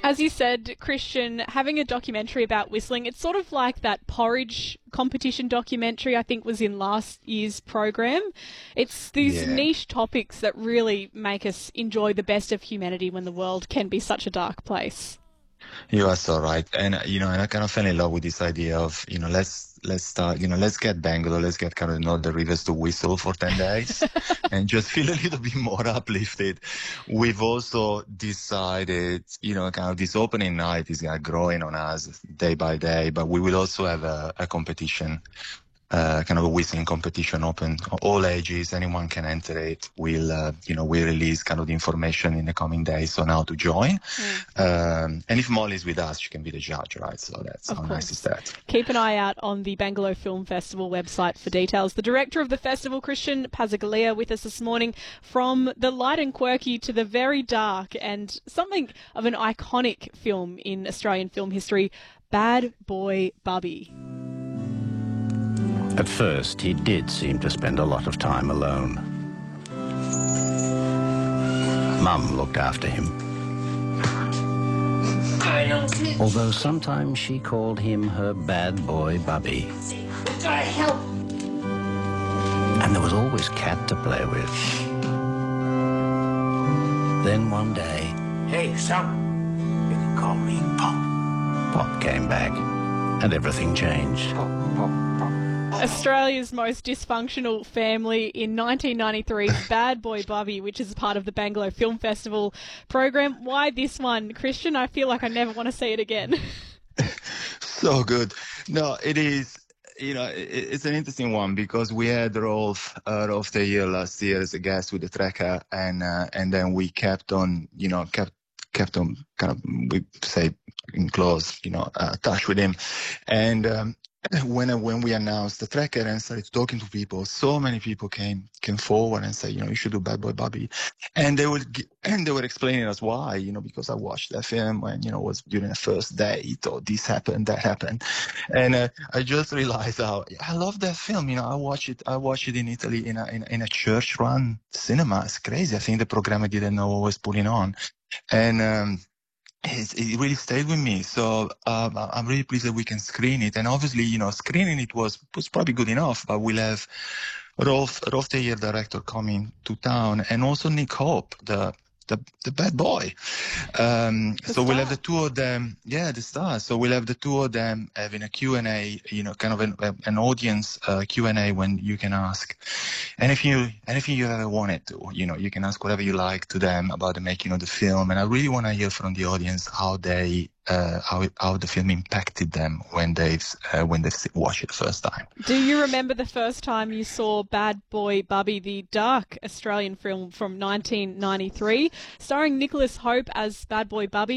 As you said, Christian, having a documentary about whistling, it's sort of like that porridge competition documentary I think was in last year's program. It's these Yeah. niche topics that really make us enjoy the best of humanity when the world can be such a dark place. You are so right. And, and I kind of fell in love with this idea of, let's start, let's get Bangalore, let's get kind of Northern Rivers to whistle for 10 days and just feel a little bit more uplifted. We've also decided, kind of this opening night is growing on us day by day, but we will also have a competition. Kind of a whistling competition open all ages, anyone can enter it. We release kind of the information in the coming days on how to join. And if Molly's with us, she can be the judge, right? So that's Of how nice is course. that. Keep an eye out on the Bangalore Film Festival website for details. The director of the festival, Christian Pazagalia, with us this morning, from the light and quirky to the very dark and something of an iconic film in Australian film history, Bad Boy Bubby. At first, he did seem to spend a lot of time alone. Mum looked after him. Although sometimes she called him her bad boy Bubby. And there was always Cat to play with. Then one day... Hey, son, you can call me Pop. Pop came back, and everything changed. Australia's most dysfunctional family in 1993's Bad Boy Bubby, which is part of the Bangalore Film Festival program. Why this one, Christian? I feel like I never want to see it again. So good. No, it is. It's an interesting one because we had Rolf the year last year as a guest with the Trekker, and then we kept on, kept on kind of, we say, in close, touch with him, and. When we announced the Trekker and started talking to people, so many people came forward and said, you should do Bad Boy Bubby, and they were explaining us why, because I watched that film when it was during the first date, or this happened, that happened, and I just realized how I love that film. I watched it in Italy in a church-run cinema. It's crazy. I think the programmer didn't know what was pulling on, and. It really stayed with me, so I'm really pleased that we can screen it. And obviously, screening it was probably good enough, but we'll have Rolf the year director coming to town, and also Nick Hope, the bad boy. So we'll have the two of them, the stars. So we'll have the two of them having a Q&A, kind of an audience Q&A when you can ask anything you ever wanted to. You can ask whatever you like to them about the making of the film. And I really want to hear from the audience how they how the film impacted them when they watched it the first time. Do you remember the first time you saw Bad Boy Bubby, the dark Australian film from 1993, starring Nicholas Hope as Bad Boy Bubby?